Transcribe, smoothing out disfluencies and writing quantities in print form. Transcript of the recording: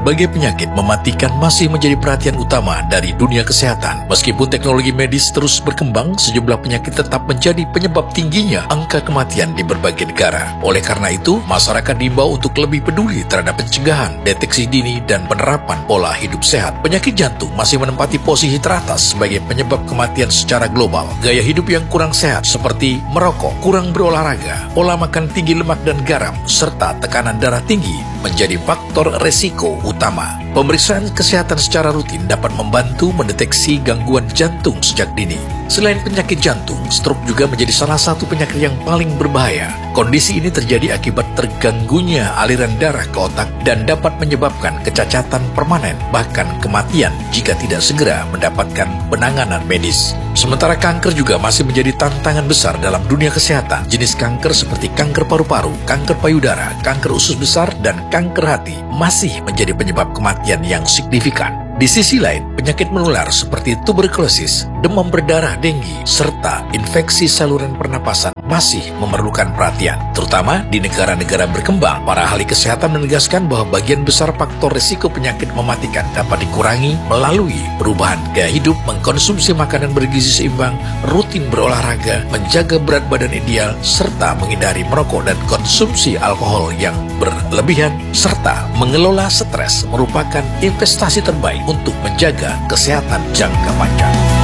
berbagai penyakit mematikan masih menjadi perhatian utama dari dunia kesehatan. Meskipun teknologi medis terus berkembang, sejumlah penyakit tetap menjadi penyebab tingginya angka kematian di berbagai negara. Oleh karena itu, masyarakat diimbau untuk lebih peduli terhadap pencegahan, deteksi dini, dan penerapan pola hidup sehat. Penyakit jantung masih menempati posisi teratas sebagai penyebab kematian secara global. Gaya hidup yang kurang sehat seperti merokok, kurang berolahraga, pola makan tinggi lemak dan garam, serta tekanan darah tinggi menjadi faktor resiko utama. Pemeriksaan kesehatan secara rutin dapat membantu mendeteksi gangguan jantung sejak dini. Selain penyakit jantung, stroke juga menjadi salah satu penyakit yang paling berbahaya. Kondisi ini terjadi akibat terganggunya aliran darah ke otak dan dapat menyebabkan kecacatan permanen, bahkan kematian jika tidak segera mendapatkan penanganan medis. Sementara kanker juga masih menjadi tantangan besar dalam dunia kesehatan. Jenis kanker seperti kanker paru-paru, kanker payudara, kanker usus besar, dan kanker hati masih menjadi penyebab kematian yang signifikan. Di sisi lain, penyakit menular seperti tuberkulosis, demam berdarah denggi, serta infeksi saluran pernapasan masih memerlukan perhatian, terutama di negara-negara berkembang. Para ahli kesehatan menegaskan bahwa bagian besar faktor risiko penyakit mematikan dapat dikurangi melalui perubahan gaya hidup, mengkonsumsi makanan bergizi seimbang, rutin berolahraga, menjaga berat badan ideal, serta menghindari merokok dan konsumsi alkohol yang berlebihan, serta mengelola stres merupakan investasi terbaik untuk menjaga kesehatan jangka panjang.